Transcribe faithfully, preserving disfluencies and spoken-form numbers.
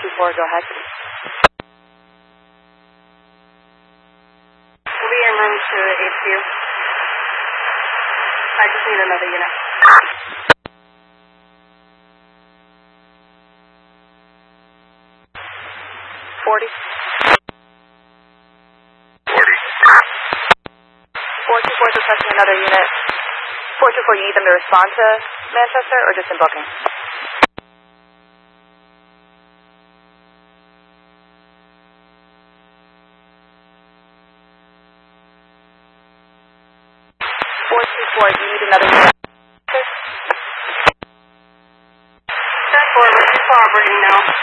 two four, go ahead. We'll be in room to H Q. I just need another unit. Forty. Forty. Four two four is requesting another unit. Four two four, you need them to respond to Manchester or just in booking? Four two four, you need another unit. ten four, we're too far operating now.